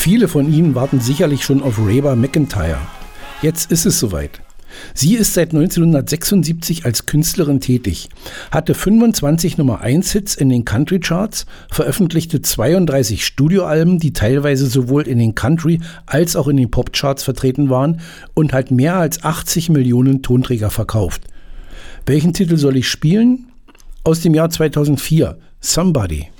Viele von Ihnen warten sicherlich schon auf Reba McEntire. Jetzt ist es soweit. Sie ist seit 1976 als Künstlerin tätig, hatte 25 Nummer-1-Hits in den Country-Charts, veröffentlichte 32 Studioalben, die teilweise sowohl in den Country- als auch in den Pop-Charts vertreten waren und hat mehr als 80 Millionen Tonträger verkauft. Welchen Titel soll ich spielen? Aus dem Jahr 2004, Somebody.